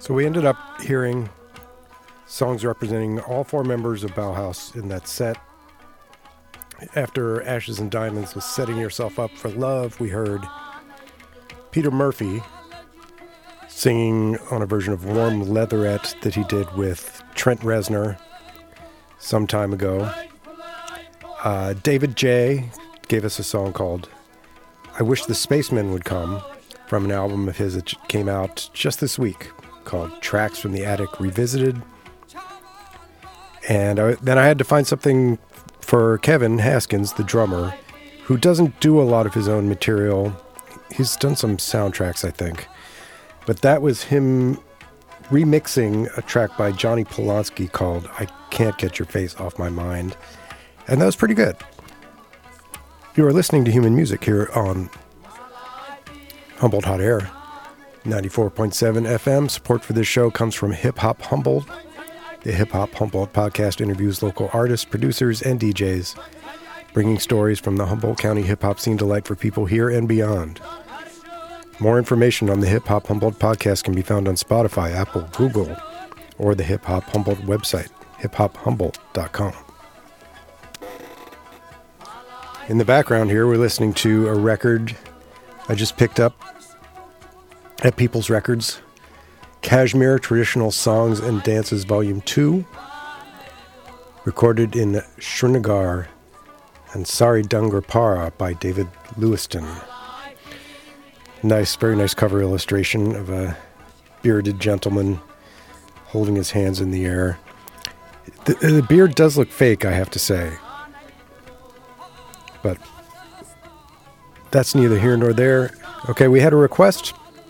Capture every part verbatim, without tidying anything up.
So we ended up hearing songs representing all four members of Bauhaus in that set. After Ashes and Diamonds was Setting Yourself Up for Love, we heard Peter Murphy singing on a version of Warm Leatherette that he did with Trent Reznor some time ago. Uh, David J. gave us a song called I Wish the Spacemen Would Come from an album of his that came out just this week called Tracks from the Attic Revisited. And I, then I had to find something for Kevin Haskins, the drummer, who doesn't do a lot of his own material. He's done some soundtracks, I think. But that was him remixing a track by Johnny Polanski called I Can't Get Your Face Off My Mind. And that was pretty good. You are listening to Human Music here on Humboldt Hot Air, ninety-four point seven F M. Support for this show comes from Hip Hop Humboldt. The Hip Hop Humboldt podcast interviews local artists, producers, and D Js, bringing stories from the Humboldt County hip-hop scene to light for people here and beyond. More information on the Hip Hop Humboldt podcast can be found on Spotify, Apple, Google, or the Hip Hop Humboldt website, hip hop humboldt dot com. In the background here, we're listening to a record I just picked up at People's Records, Kashmir Traditional Songs and Dances Volume two, recorded in Srinagar and Sari Dangarpara by David Lewiston. Nice, very nice cover illustration of a bearded gentleman holding his hands in the air. The, the beard does look fake, I have to say. But that's neither here nor there. Okay, we had a request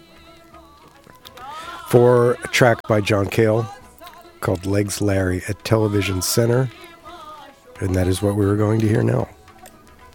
for a track by John Cale called Legs Larry at Television Center. And that is what we were going to hear now.